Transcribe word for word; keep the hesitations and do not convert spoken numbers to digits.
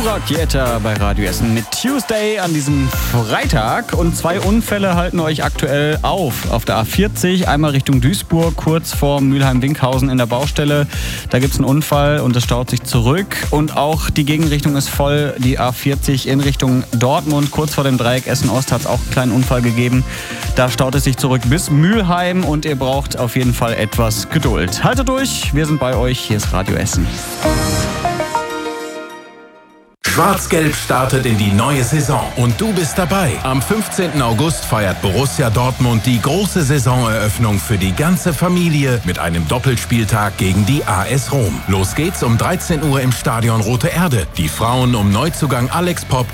Pura Quieta bei Radio Essen mit Tuesday an diesem Freitag. Und zwei Unfälle halten euch aktuell auf. Auf der A vierzig, einmal Richtung Duisburg, kurz vor Mülheim-Winkhausen in der Baustelle. Da gibt es einen Unfall und es staut sich zurück. Und auch die Gegenrichtung ist voll. Die A vierzig in Richtung Dortmund, kurz vor dem Dreieck Essen-Ost, hat es auch einen kleinen Unfall gegeben. Da staut es sich zurück bis Mülheim und ihr braucht auf jeden Fall etwas Geduld. Haltet durch, wir sind bei euch. Hier ist Radio Essen. Schwarz-Gelb startet in die neue Saison und du bist dabei. Am fünfzehnten August feiert Borussia Dortmund die große Saisoneröffnung für die ganze Familie mit einem Doppelspieltag gegen die A S Rom. Los geht's um dreizehn Uhr im Stadion Rote Erde. Die Frauen um Neuzugang Alex Popp